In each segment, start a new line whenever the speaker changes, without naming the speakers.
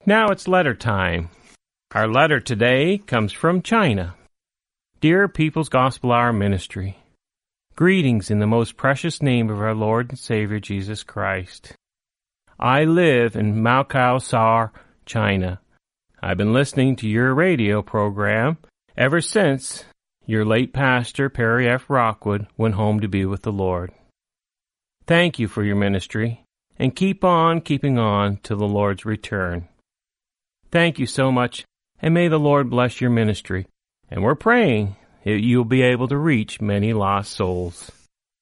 Now it's letter time. Our letter today comes from China. Dear People's Gospel Hour Ministry, greetings in the most precious name of our Lord and Savior Jesus Christ. I live in Makaosar, China. I've been listening to your radio program ever since your late pastor, Perry F. Rockwood, went home to be with the Lord. Thank you for your ministry, and keep on keeping on till the Lord's return. Thank you so much, and may the Lord bless your ministry. And we're praying that you'll be able to reach many lost souls.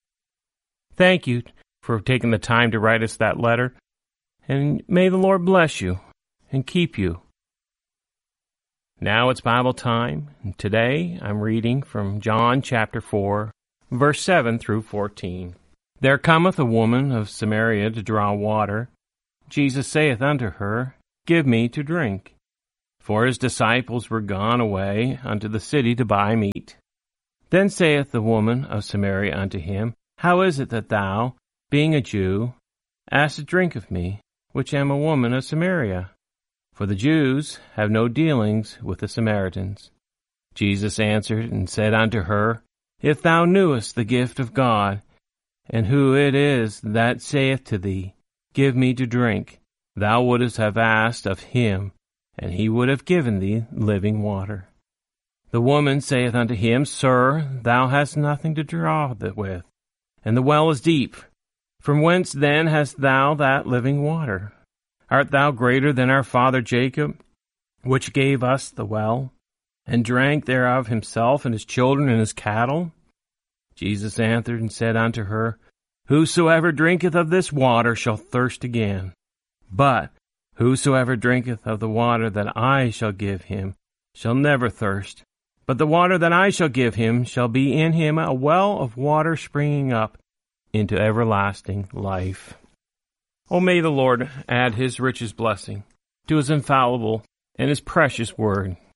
Thank you for taking the time to write us that letter, and may the Lord bless you and keep you. Now it's Bible time, and today I'm reading from John chapter 4, verse 7 through 14. There cometh a woman of Samaria to draw water. Jesus saith unto her, Give me to drink. For his disciples were gone away unto the city to buy meat. Then saith the woman of Samaria unto him, How is it that thou, being a Jew, askest drink of me, which am a woman of Samaria? For the Jews have no dealings with the Samaritans. Jesus answered and said unto her, If thou knewest the gift of God, and who it is that saith to thee, Give me to drink, thou wouldst have asked of him, and he would have given thee living water. The woman saith unto him, Sir, thou hast nothing to draw with, and the well is deep. From whence then hast thou that living water? Art thou greater than our father Jacob, which gave us the well, and drank thereof himself and his children and his cattle? Jesus answered and said unto her, Whosoever drinketh of this water shall thirst again. But whosoever drinketh of the water that I shall give him shall never thirst. But the water that I shall give him shall be in him a well of water springing up into everlasting life. Oh, may the Lord add his richest blessing to his infallible and his precious word.